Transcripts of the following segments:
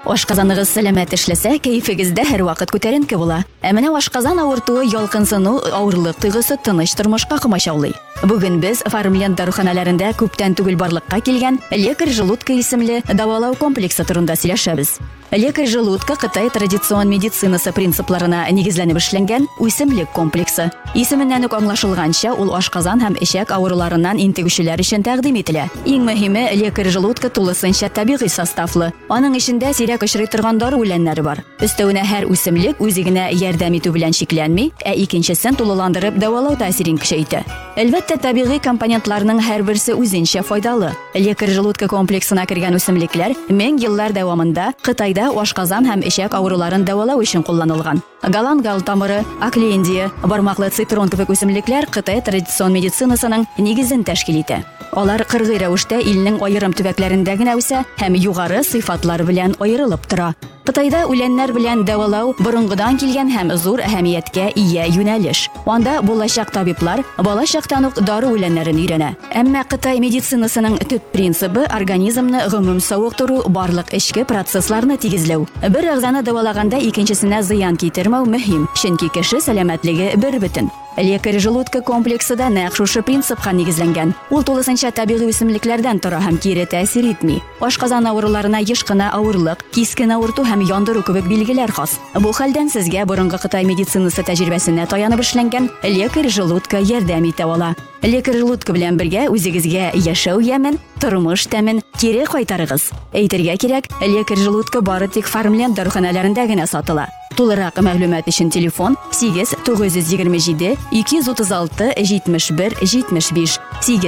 Ашказаныгыз сәламәт эшләсә, кәефегездә һәр вакыт күтәренке була. Ә менә ашказан авыртуы, ялкынсыну, авырлык тойгысы тыныч тормышка комачаулый. Бүген без Фармленд даруханаларында күптән түгел барлыкка килгән лекарь желудка исемле дәвалау комплексы турында сөйләшәбез. Лекарь желудка Кытай традицион медицинасы принципларына нигезләнеп эшләнгән үсемлек комплексы. Исеменнән үк аңлашылганча, ул ашказан һәм эчәк авыруларыннан интегүчеләр өчен тәкъдим ителә. Иң мөһиме, лекарь желудка тулысынча табигый составлы. Аның эчендә сирәк очрый торган дары үләннәре бар. Өстәвенә һәр үсемлек үзе генә ярдәм итү белән шикләнми, ә икенчесен тулыландырып дәвалау тәэсирен көчәйтә. Әлбәттә, табигый компонентларның һәрберсе үзенчә файдалы. Лекарь желудка комплексына кергән үсемлекләр 1000 еллар дәвамында Кытайда ашказан һәм эчәк авыруларын дәвалау өчен кулланылган. Галангал тамыры, аклендия, бармаклы цитрон кебек үсемлекләр Кытай традицион медицинасының нигезен тәшкил итә. Алар кыргый рәвештә илнең аерым төбәкләрендә генә үсә һәм югары сыйфатлар белән аерылып тора. Кытайда үләннәр белән дәвалау борынгыдан килгән һәм зур әһәмияткә ия юнәлеш. Анда булачак табиблар балачактан ук дары үләннәрен өйрәнә. Әмма Кытай медицинасының төп принцибы организмны гомум савыктыру, барлык эчке процессларны тигезләү. Бер әгъзаны дәвалаганда икенчесенә зыян китермәү мөһим, чөнки кеше сәламәтлеге бер бөтен. Лекарь желудка комплексы да нәкъ шушы принципка нигезләнгән. Ул тулысынча табигый үсемлекләрдән тора һәм кире тәэсир итми. Ашказан авыруларына еш кына авырлык, кискен авырту һәм яндыру кебек билгеләр хас. Бу хәлдән сезгә борынгы Кытай медицинасы тәҗрибәсенә таянып эшләнгән лекарь желудка ярдәм итә ала. Лекарь желудка белән бергә үзегезгә яшәү ямен, тормыш тәмен кире кайтарыгыз. Әйтергә кирәк, лекарь желудка бары тик Фармленд даруханаларында гына сатыла. Тулырак мәгълүмат өчен телефон 8927 236 71 75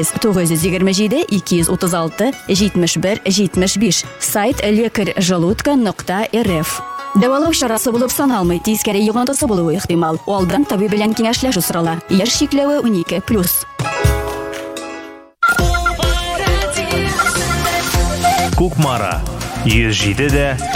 8927 236 71 75. Сайт лекарьжелудка.рф. Дәвалау чарасы булып саналмый, тискәре йогынтысы булуы ихтимал. Алдан табиб белән киңәшләшү сорала. Яшь чикләве 12+. Кукмара 107:9.